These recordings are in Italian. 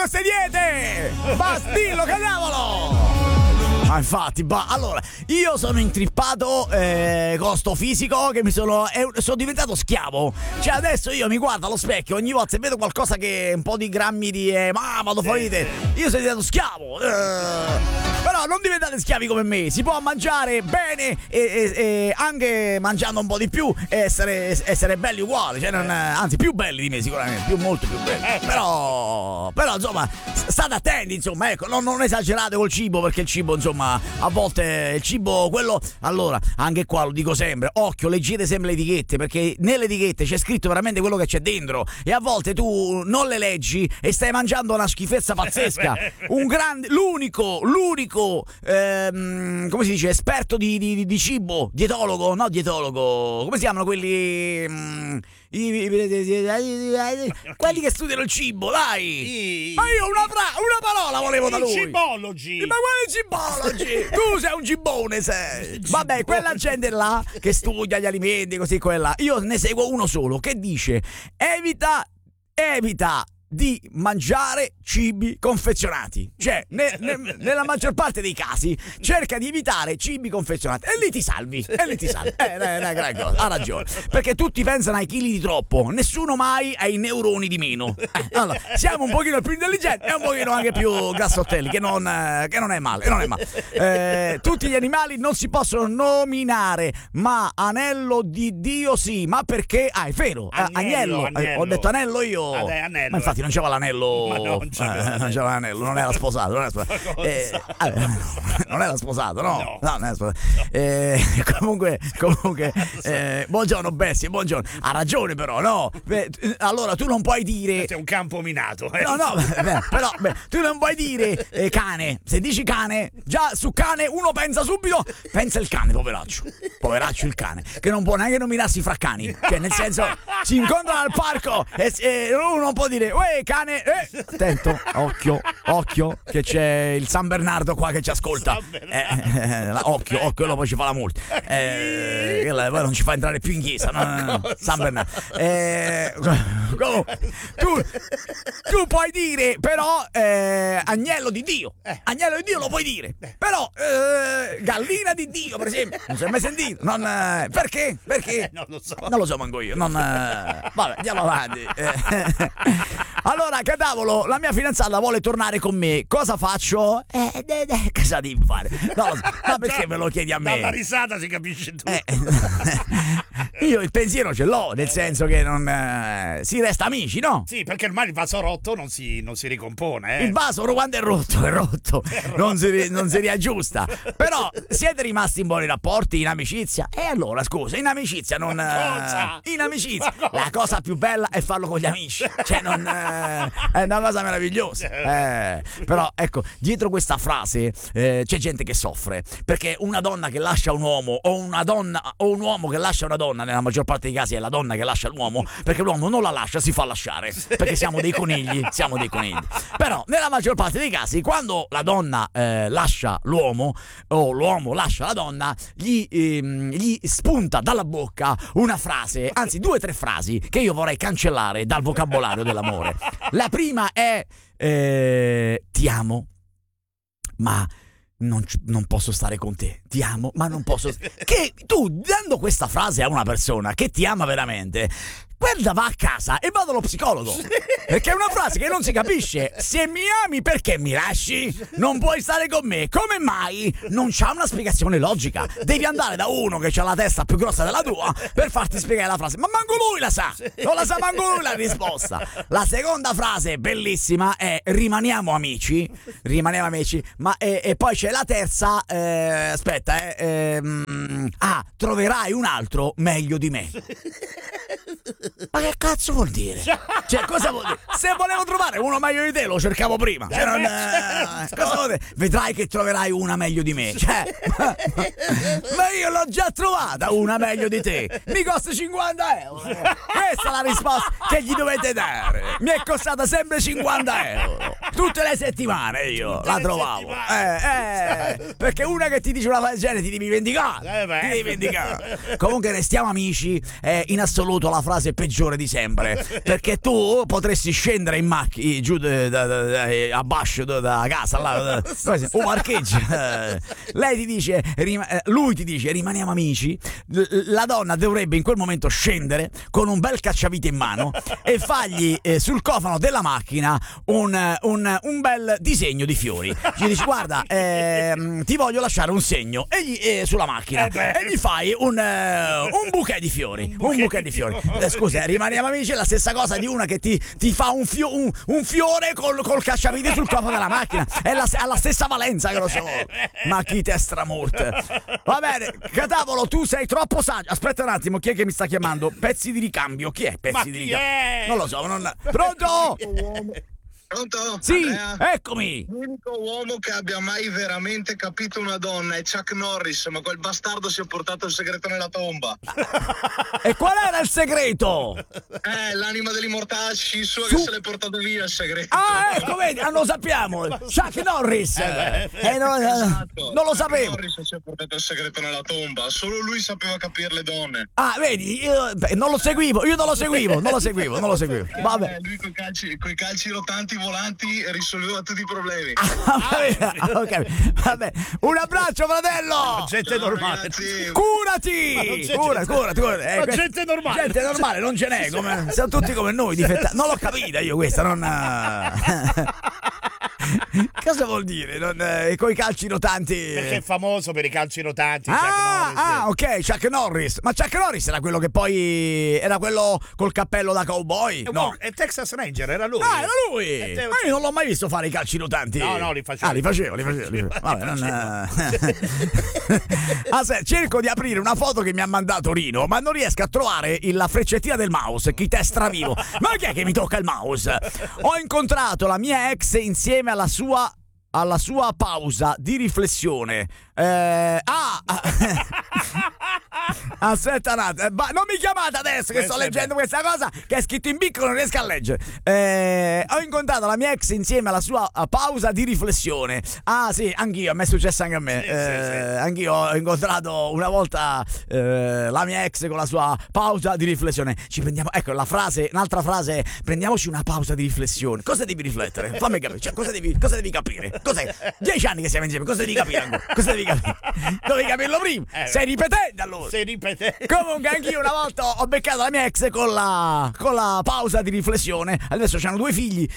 queste diete? Dillo, che cavolo! Ma infatti, allora, io sono intrippato con sto fisico che sono diventato schiavo. Cioè adesso io mi guardo allo specchio ogni volta e vedo qualcosa che un po' di grammi di vado fuori di te. Io sono diventato schiavo. Però non diventate schiavi come me. Si può mangiare bene e anche mangiando un po' di più essere belli uguali, cioè anzi più belli di me sicuramente, molto più belli. Però insomma state attenti, insomma, ecco, non esagerate col cibo, perché il cibo, insomma, a volte il cibo, quello, allora, anche qua lo dico sempre, occhio, leggete sempre le etichette, perché nelle etichette c'è scritto veramente quello che c'è dentro, e a volte tu non le leggi e stai mangiando una schifezza pazzesca. L'unico come si dice, esperto di cibo, dietologo, come si chiamano quelli, quelli che studiano il cibo, dai. Ma io una parola volevo da lui. Cibologi. Ma quali cibologi? Tu sei un cibone, sei. Vabbè, quella gente là che studia gli alimenti, così, quella. Io ne seguo uno solo che dice: evita di mangiare cibi confezionati. Cioè, nella maggior parte dei casi cerca di evitare cibi confezionati e lì ti salvi. Una gran cosa. Ha ragione, perché tutti pensano ai chili di troppo, nessuno mai ai neuroni di meno. Allora, siamo un pochino più intelligenti e un pochino anche più grassottelli, che non è male. Tutti gli animali non si possono nominare, ma anello di Dio sì. Ma perché? È vero, agnello. Ho detto anello io. Anello. Ma infatti non c'era l'anello. Ma no, non c'era l'anello, non era sposato. Non era sposato, no? No, non era sposato. Comunque, buongiorno Bessie, buongiorno. Ha ragione però, no? Allora tu non puoi dire. È un campo minato. No, però tu non puoi dire cane. Se dici cane, già su cane uno pensa subito. Pensa il cane, poveraccio il cane, che non può neanche nominarsi fra cani. Cioè, nel senso, si incontrano al parco e uno non può dire cane, attento, occhio, che c'è il San Bernardo qua che ci ascolta. Occhio, quello poi ci fa la multa. Poi non ci fa entrare più in chiesa. No. San Bernardo. Tu puoi dire, però, agnello di Dio. Agnello di Dio lo puoi dire. Però, gallina di Dio, per esempio, non si è mai sentito. Perché? Non lo so. Non lo so manco io. Vabbè, andiamo avanti. Allora, cadavolo, la mia fidanzata vuole tornare con me. Cosa faccio? Cosa devi fare? No, ma perché me lo chiedi a me? Dalla risata si capisce tutto. Io il pensiero ce l'ho, nel senso che non si resta amici, no? Sì, perché ormai il vaso rotto non si ricompone. Il vaso quando è rotto. Non si riaggiusta. Però siete rimasti in buoni rapporti, in amicizia? E allora, scusa, in amicizia non. In amicizia. La cosa più bella è farlo con gli amici. Cioè, è una cosa meravigliosa. Però, ecco, dietro questa frase c'è gente che soffre. Perché una donna che lascia un uomo, o una donna, o un uomo che lascia una donna, nella maggior parte dei casi è la donna che lascia l'uomo, perché l'uomo non la lascia, si fa lasciare. Perché siamo dei conigli. Però, nella maggior parte dei casi, quando la donna lascia l'uomo, o l'uomo lascia la donna, gli spunta dalla bocca una frase, anzi 2 o 3 frasi che io vorrei cancellare dal vocabolario dell'amore. La prima è ti amo, ma non posso stare con te. Ti amo, ma non posso. Che tu, dando questa frase a una persona che ti ama veramente, guarda, va a casa e vado allo psicologo. Perché è una frase che non si capisce. Se mi ami, perché mi lasci? Non puoi stare con me. Come mai? Non c'ha una spiegazione logica. Devi andare da uno che ha la testa più grossa della tua per farti spiegare la frase. Ma manco lui la sa. Non la sa manco lui la risposta. La seconda frase, bellissima, è rimaniamo amici. Ma e poi c'è la terza. Aspetta, troverai un altro meglio di me. Ma che cazzo vuol dire? Cioè, cosa vuol dire? Se volevo trovare uno meglio di te lo cercavo prima. Cosa vuol dire? Vedrai che troverai una meglio di me. Cioè, ma io l'ho già trovata una meglio di te. Mi costa 50 euro. Questa è la risposta che gli dovete dare. Mi è costata sempre 50 euro. Tutte le settimane io la trovavo. Perché una che ti dice una cosa del genere ti devi vendicare. Comunque restiamo amici. In assoluto la frase peggiore di sempre, perché tu potresti scendere in macchina giù a Bascio da casa là, o parcheggi. Lei ti dice, lui ti dice rimaniamo amici. La donna dovrebbe in quel momento scendere con un bel cacciavite in mano e fargli sul cofano della macchina un bel disegno di fiori. Gli dici guarda, ti voglio lasciare un segno sulla macchina e gli fai un bouquet di fiori. Un bouquet di fiori. Scusa, rimaniamo amici, è la stessa cosa di una che ti fa un fiore col cacciavite sul cofano della macchina. Ha la stessa valenza, che lo so. Ma chi te stramorte. Va bene, Catavolo, tu sei troppo saggio. Aspetta un attimo, chi è che mi sta chiamando? Pezzi di ricambio. Chi è Pezzi di ricambio? Non lo so, Pronto? Pronto? Sì, Andrea? eccomi. L'unico uomo che abbia mai veramente capito una donna è Chuck Norris, ma quel bastardo si è portato il segreto nella tomba. E qual era il segreto? L'anima dell'immortalci sua che se l'è portato via il segreto. Ah, ecco, vedi, non lo sappiamo. Chuck Norris. Esatto. Non lo Chuck sapevo. Norris si è portato il segreto nella tomba. Solo lui sapeva capire le donne. Ah, vedi, io non lo seguivo. Vabbè. Lui coi calci rotanti volanti risolveva tutti i problemi. Ok, vabbè. Un abbraccio, fratello. Gente normale. Ragazzi. Curati. Curati. Ma gente normale. Gente normale non ce n'è. Siamo tutti come noi. Non l'ho capita io questa. Cosa vuol dire? Coi calci rotanti. Perché è famoso per i calci rotanti. Chuck Norris. Ok, Chuck Norris. Ma Chuck Norris era quello che poi era quello col cappello da cowboy? No, è Texas Ranger, era lui. Ah, era lui. Ma io non l'ho mai visto fare i calci rotanti. No, li facevo. Ah, li facevo. Vabbè, cerco di aprire una foto che mi ha mandato Rino, ma non riesco a trovare la freccettina del mouse. Chi te stravivo? Ma chi è che mi tocca il mouse? Ho incontrato la mia ex insieme alla sua pausa di riflessione. Aspetta un attimo, non mi chiamate adesso che sto leggendo questa cosa che è scritto in piccolo, non riesco a leggere. Ho incontrato la mia ex insieme alla sua pausa di riflessione. Ah sì, anch'io, a me è successo anche a me. Sì. Anch'io ho incontrato una volta la mia ex con la sua pausa di riflessione. Ci prendiamo, ecco la frase, un'altra frase, prendiamoci una pausa di riflessione. Cosa devi riflettere? Fammi capire, cioè, cosa devi capire? Cos'è? 10 anni che siamo insieme, cosa devi capire ancora? Cosa devi capire? Dovevi capirlo prima. Sei ripetente allora. Comunque anch'io una volta ho beccato la mia ex con la pausa di riflessione. Adesso c'hanno 2 figli.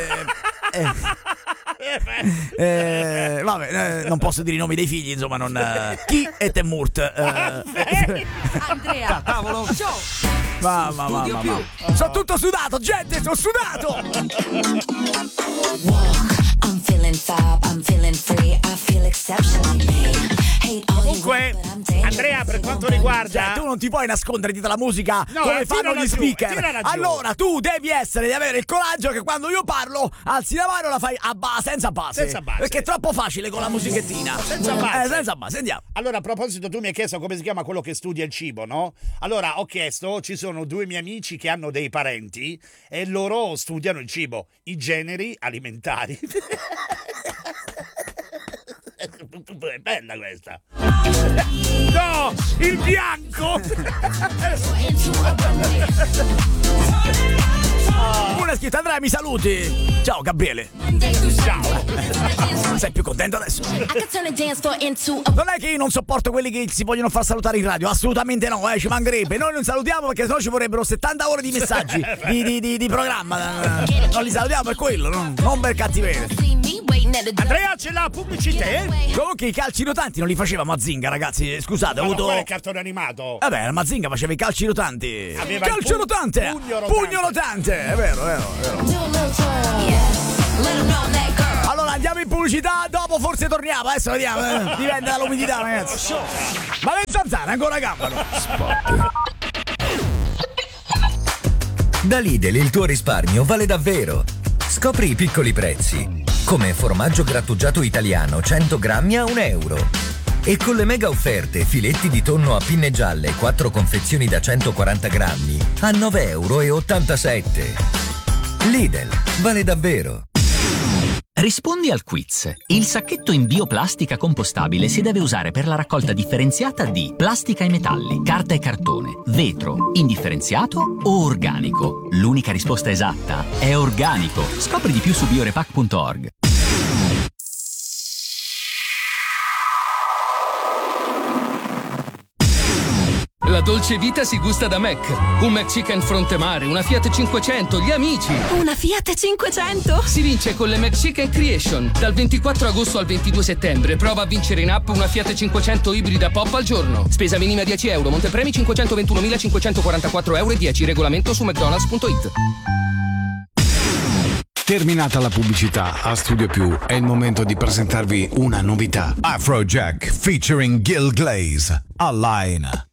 Vabbè, non posso dire i nomi dei figli, insomma, Chi e Temurt. Andrea, Catavolo Show. Mamma. Sono tutto sudato, gente, sono sudato. I'm feeling fab, I'm feeling free, I feel exceptionally me. Comunque, Andrea, per quanto riguarda, cioè, tu non ti puoi nascondere dietro la musica come fanno gli speaker. Allora tu devi avere il coraggio che quando io parlo alzi la mano e la fai senza base. Perché è troppo facile con la musichettina. Senza base. Andiamo. Allora, a proposito, tu mi hai chiesto come si chiama quello che studia il cibo, no? Allora, ho chiesto, ci sono 2 miei amici che hanno dei parenti e loro studiano il cibo, i generi alimentari. È bella questa. No, il bianco. Una scritta, Andrea, mi saluti. Ciao Gabriele. Ciao. Sei più contento adesso? Non è che io non sopporto quelli che si vogliono far salutare in radio, assolutamente no, ci mancherebbe. Noi non salutiamo perché sennò ci vorrebbero 70 ore di messaggi di programma. Non li salutiamo per quello, non per cattiveria. Andrea, c'è la pubblicità. Comunque i calci rotanti non li faceva Mazinga, ragazzi. Scusate, ho avuto. Quello è il cartone animato. Vabbè, Mazinga faceva i calci rotanti. Aveva calcio rotante! Pugno rotante! È vero. Allora andiamo in pubblicità, dopo forse torniamo. Adesso vediamo, dipende dall'umidità, ragazzi. Ma le zanzare ancora gambano. Da Lidl il tuo risparmio vale davvero. Scopri i piccoli prezzi, come formaggio grattugiato italiano 100 grammi a €1. E con le mega offerte filetti di tonno a pinne gialle 4 confezioni da 140 grammi a €9,87. Lidl, vale davvero. Rispondi al quiz. Il sacchetto in bioplastica compostabile si deve usare per la raccolta differenziata di plastica e metalli, carta e cartone, vetro, indifferenziato o organico. L'unica risposta esatta è organico. Scopri di più su biorepack.org. La dolce vita si gusta da Mac. Un McChicken Frontemare, una Fiat 500, gli amici. Una Fiat 500? Si vince con le McChicken Creation. Dal 24 agosto al 22 settembre. Prova a vincere in app una Fiat 500 ibrida pop al giorno. Spesa minima 10 euro. Montepremi 521.544,10 euro. Regolamento su mcdonalds.it. Terminata la pubblicità, a Studio Più è il momento di presentarvi una novità. Afrojack featuring Gil Glaze, Online.